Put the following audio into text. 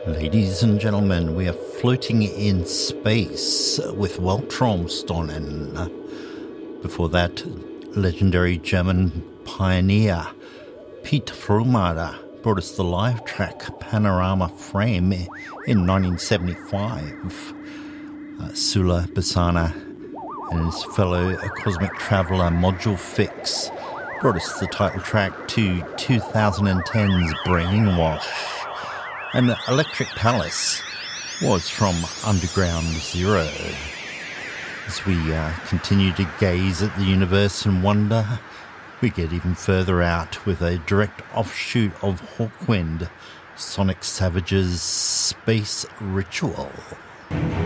Ladies and gentlemen, we are floating in space with Weltraumstonnen. Before that, legendary German pioneer Pete Fromader brought us the live track Panorama Frame in 1975. Sula Basana and his fellow cosmic traveller Module Fix brought us the title track to 2010's Brainwash. And Electric Palace was from Underground Zero. As we continue to gaze at the universe and wonder, we get even further out with a direct offshoot of Hawkwind, Sonic Savage's Space Ritual.